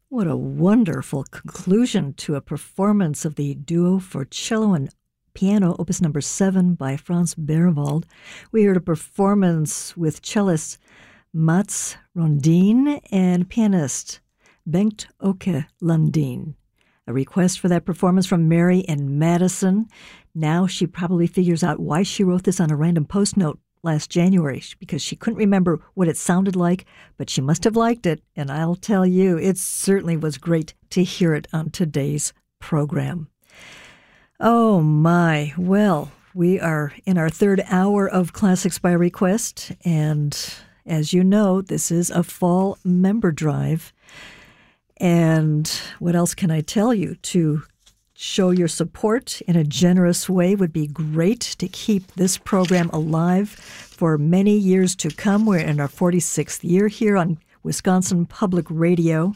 What a wonderful conclusion to a performance of the Duo for Cello and Piano, Opus Number 7 by Franz Berwald. We heard a performance with cellist Mats Rondin and pianist Bengt Åke Lundin. A request for that performance from Mary in Madison. Now she probably figures out why she wrote this on a random post note last January, because she couldn't remember what it sounded like, but she must have liked it, and I'll tell you, it certainly was great to hear it on today's program. Oh my, well, we are in our third hour of Classics by Request, and as you know, this is a fall member drive. And what else can I tell you? To show your support in a generous way would be great to keep this program alive for many years to come. We're in our 46th year here on Wisconsin Public Radio.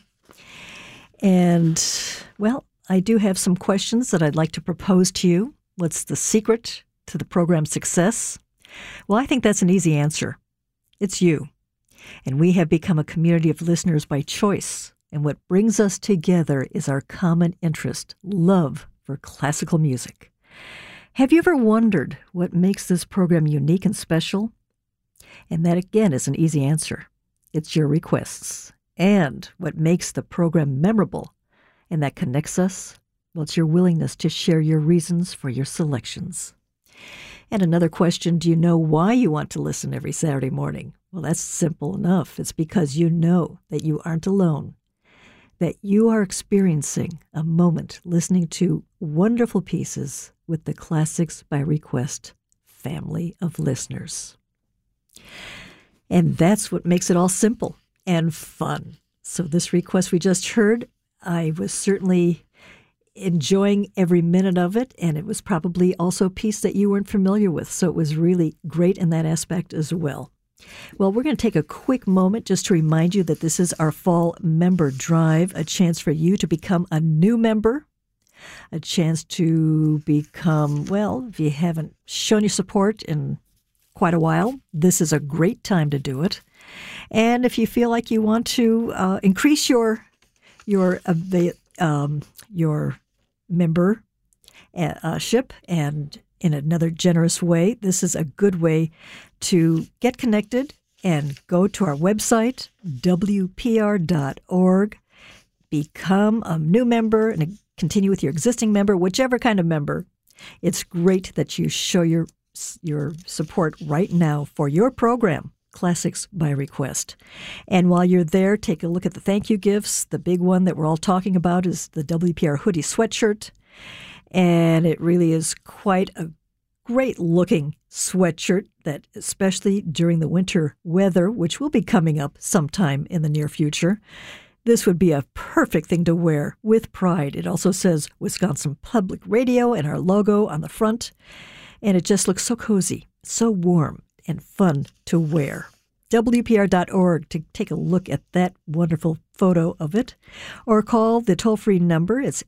And, well, I do have some questions that I'd like to propose to you. What's the secret to the program's success? Well, I think that's an easy answer. It's you. And we have become a community of listeners by choice. And what brings us together is our common interest, love for classical music. Have you ever wondered what makes this program unique and special? And that, again, is an easy answer. It's your requests. And what makes the program memorable and that connects us, well, it's your willingness to share your reasons for your selections. And another question, do you know why you want to listen every Saturday morning? Well, that's simple enough. It's because you know that you aren't alone, that you are experiencing a moment listening to wonderful pieces with the Classics by Request family of listeners. And that's what makes it all simple and fun. So this request we just heard, I was certainly enjoying every minute of it, and it was probably also a piece that you weren't familiar with, so it was really great in that aspect as well. Well, we're going to take a quick moment just to remind you that this is our fall member drive, a chance for you to become a new member, a chance to become, well, if you haven't shown your support in quite a while, this is a great time to do it. And if you feel like you want to increase your membership and in another generous way, this is a good way to get connected and go to our website, wpr.org, become a new member and continue with your existing member, whichever kind of member. It's great that you show your support right now for your program, Classics by Request. And while you're there, take a look at the thank you gifts. The big one that we're all talking about is the WPR hoodie sweatshirt. And it really is quite a great-looking sweatshirt that, especially during the winter weather, which will be coming up sometime in the near future, this would be a perfect thing to wear with pride. It also says Wisconsin Public Radio and our logo on the front, and it just looks so cozy, so warm, and fun to wear. WPR.org to take a look at that wonderful photo of it, or call the toll-free number. It's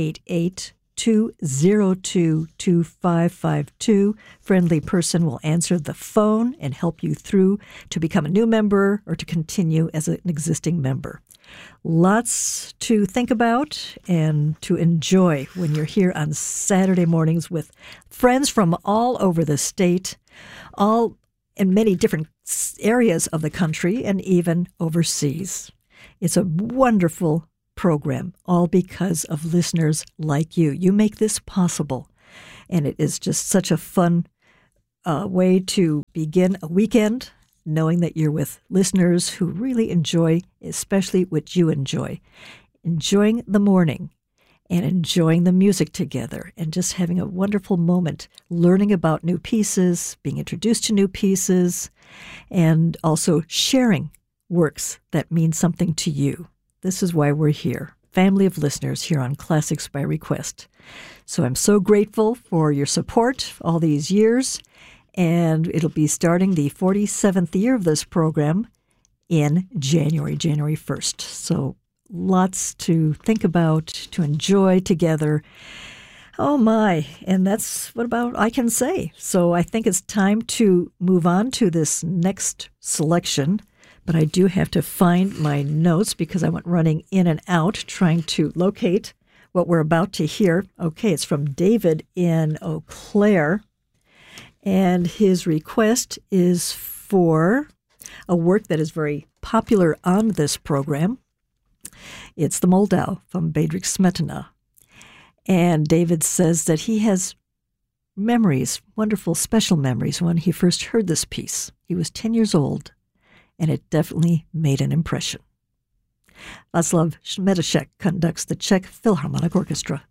888-202-2552. Friendly person will answer the phone and help you through to become a new member or to continue as an existing member. Lots to think about and to enjoy when you're here on Saturday mornings with friends from all over the state, all in many different areas of the country and even overseas. It's a wonderful program, all because of listeners like you. You make this possible, and it is just such a fun way to begin a weekend, knowing that you're with listeners who really enjoy, especially what you enjoy, enjoying the morning and enjoying the music together and just having a wonderful moment, learning about new pieces, being introduced to new pieces, and also sharing works that mean something to you. This is why we're here, family of listeners here on Classics by Request. So I'm so grateful for your support all these years, and it'll be starting the 47th year of this program in January 1st. So lots to think about, to enjoy together. Oh my, and that's what about I can say. So I think it's time to move on to this next selection but I do have to find my notes because I went running in and out trying to locate what we're about to hear. Okay, it's from David in Eau Claire, and his request is for a work that is very popular on this program. It's the Moldau from Bedřich Smetana. And David says that he has memories, wonderful, special memories, when he first heard this piece. He was 10 years old, and it definitely made an impression. Václav Smetešek conducts the Czech Philharmonic Orchestra.